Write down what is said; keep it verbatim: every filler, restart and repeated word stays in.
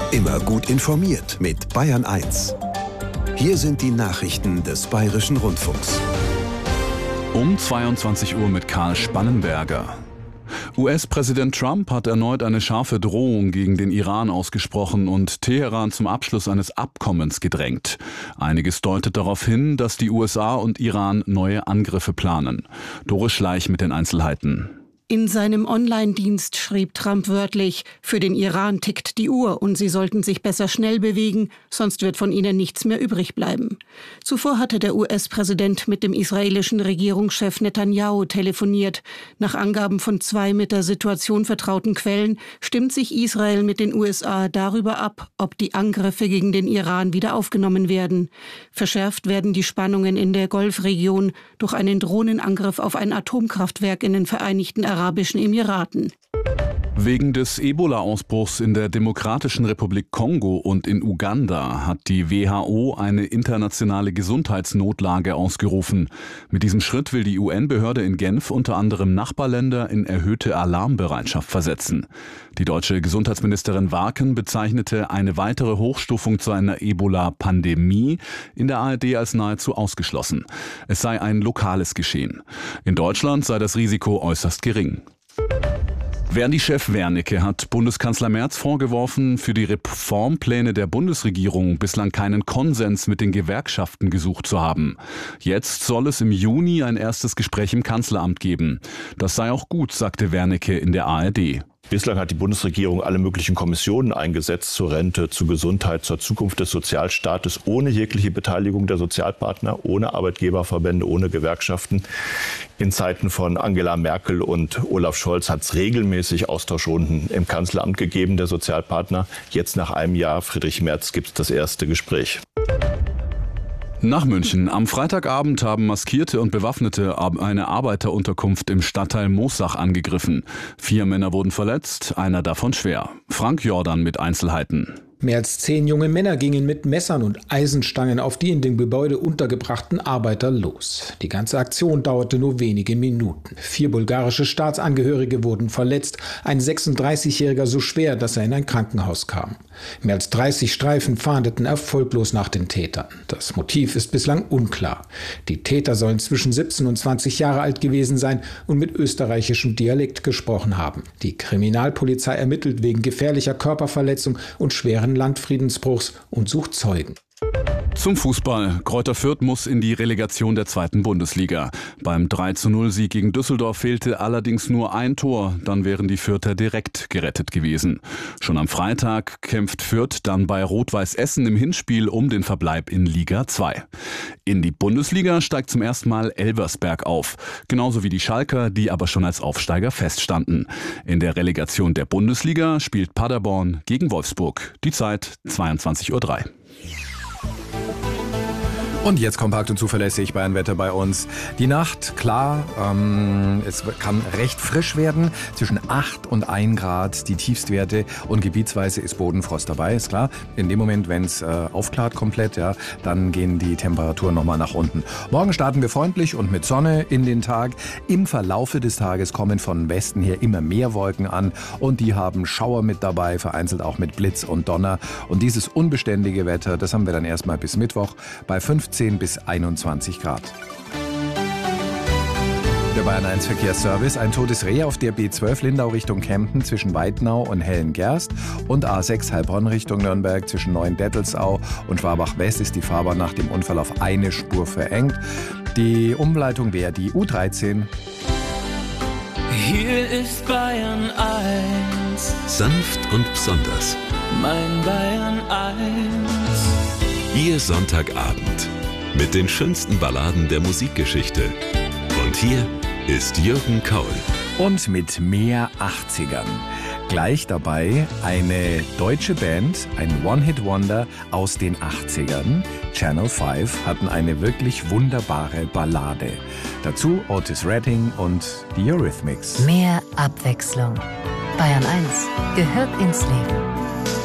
Immer gut informiert mit Bayern eins. Hier sind die Nachrichten des Bayerischen Rundfunks. Um zweiundzwanzig Uhr mit Karl Spannenberger. U S-Präsident Trump hat erneut eine scharfe Drohung gegen den Iran ausgesprochen und Teheran zum Abschluss eines Abkommens gedrängt. Einiges deutet darauf hin, dass die U S A und Iran neue Angriffe planen. Doris Schleich mit den Einzelheiten. In seinem Online-Dienst schrieb Trump wörtlich: Für den Iran tickt die Uhr und sie sollten sich besser schnell bewegen, sonst wird von ihnen nichts mehr übrig bleiben. Zuvor hatte der U S-Präsident mit dem israelischen Regierungschef Netanyahu telefoniert. Nach Angaben von zwei mit der Situation vertrauten Quellen stimmt sich Israel mit den U S A darüber ab, ob die Angriffe gegen den Iran wieder aufgenommen werden. Verschärft werden die Spannungen in der Golfregion durch einen Drohnenangriff auf ein Atomkraftwerk in den Vereinigten Arabischen Emiraten. Wegen des Ebola-Ausbruchs in der Demokratischen Republik Kongo und in Uganda hat die W H O eine internationale Gesundheitsnotlage ausgerufen. Mit diesem Schritt will die U N-Behörde in Genf unter anderem Nachbarländer in erhöhte Alarmbereitschaft versetzen. Die deutsche Gesundheitsministerin Warken bezeichnete eine weitere Hochstufung zu einer Ebola-Pandemie in der A R D als nahezu ausgeschlossen. Es sei ein lokales Geschehen. In Deutschland sei das Risiko äußerst gering. Verdi-Chef Wernicke hat Bundeskanzler Merz vorgeworfen, für die Reformpläne der Bundesregierung bislang keinen Konsens mit den Gewerkschaften gesucht zu haben. Jetzt soll es im Juni ein erstes Gespräch im Kanzleramt geben. Das sei auch gut, sagte Wernicke in der A R D. Bislang hat die Bundesregierung alle möglichen Kommissionen eingesetzt zur Rente, zur Gesundheit, zur Zukunft des Sozialstaates, ohne jegliche Beteiligung der Sozialpartner, ohne Arbeitgeberverbände, ohne Gewerkschaften. In Zeiten von Angela Merkel und Olaf Scholz hat es regelmäßig Austauschrunden im Kanzleramt gegeben, der Sozialpartner. Jetzt nach einem Jahr, Friedrich Merz, gibt es das erste Gespräch. Nach München. Am Freitagabend haben Maskierte und Bewaffnete eine Arbeiterunterkunft im Stadtteil Moosach angegriffen. Vier Männer wurden verletzt, einer davon schwer. Frank Jordan mit Einzelheiten. Mehr als zehn junge Männer gingen mit Messern und Eisenstangen auf die in dem Gebäude untergebrachten Arbeiter los. Die ganze Aktion dauerte nur wenige Minuten. Vier bulgarische Staatsangehörige wurden verletzt, ein sechsunddreißigjähriger so schwer, dass er in ein Krankenhaus kam. Mehr als dreißig Streifen fahndeten erfolglos nach den Tätern. Das Motiv ist bislang unklar. Die Täter sollen zwischen siebzehn und zwanzig Jahre alt gewesen sein und mit österreichischem Dialekt gesprochen haben. Die Kriminalpolizei ermittelt wegen gefährlicher Körperverletzung und schweren Landfriedensbruchs und sucht Zeugen. Zum Fußball. Greuther Fürth muss in die Relegation der zweiten Bundesliga. Beim drei zu null Sieg gegen Düsseldorf fehlte allerdings nur ein Tor, dann wären die Fürther direkt gerettet gewesen. Schon am Freitag kämpft Fürth dann bei Rot-Weiß Essen im Hinspiel um den Verbleib in Liga zwei. In die Bundesliga steigt zum ersten Mal Elversberg auf, genauso wie die Schalker, die aber schon als Aufsteiger feststanden. In der Relegation der Bundesliga spielt Paderborn gegen Wolfsburg. Die Zeit zweiundzwanzig Uhr drei. Und jetzt kompakt und zuverlässig Bayernwetter bei uns. Die Nacht, klar, ähm, es kann recht frisch werden, zwischen acht und ein Grad die Tiefstwerte und gebietsweise ist Bodenfrost dabei, ist klar. In dem Moment, wenn es äh, aufklart komplett, ja, dann gehen die Temperaturen nochmal nach unten. Morgen starten wir freundlich und mit Sonne in den Tag. Im Verlaufe des Tages kommen von Westen her immer mehr Wolken an und die haben Schauer mit dabei, vereinzelt auch mit Blitz und Donner. Und dieses unbeständige Wetter, das haben wir dann erstmal bis Mittwoch bei fünfzehn bis einundzwanzig Grad. Der Bayern eins Verkehrsservice. Ein totes Reh auf der B zwölf Lindau Richtung Kempten zwischen Weidnau und Hellengerst und A sechs Heilbronn Richtung Nürnberg zwischen Neuendettelsau und Schwabach West ist die Fahrbahn nach dem Unfall auf eine Spur verengt. Die Umleitung wäre die U dreizehn. Hier ist Bayern eins. Sanft und besonders. Mein Bayern eins. Ihr Sonntagabend mit den schönsten Balladen der Musikgeschichte. Und hier ist Jürgen Kaul. Und mit mehr achtzigern. Gleich dabei eine deutsche Band, ein One-Hit-Wonder aus den achtzigern. Channel fünf hatten eine wirklich wunderbare Ballade. Dazu Otis Redding und die Eurythmics. Mehr Abwechslung. Bayern eins gehört ins Leben.